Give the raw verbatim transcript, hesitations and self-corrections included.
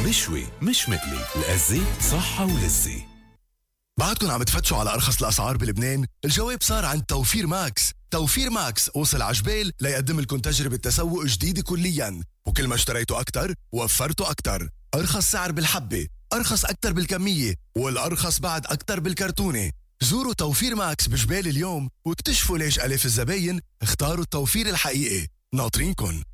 مشوي مش مقلي، القزة صحة ولذة. بعدكم عم تفتشوا على أرخص الأسعار بلبنان؟ الجواب صار عند توفير ماكس. توفير ماكس وصل عجبال ليقدم لكم تجربة تسوق جديدة كلياً، وكل ما اشتريتوا أكتر وفرتوا أكتر. أرخص سعر بالحبة، أرخص أكتر بالكمية، والأرخص بعد أكتر بالكرتونة. زوروا توفير ماكس بجبال اليوم واكتشفوا ليش ألف الزباين اختاروا التوفير الحقيقي. ناطرينكن.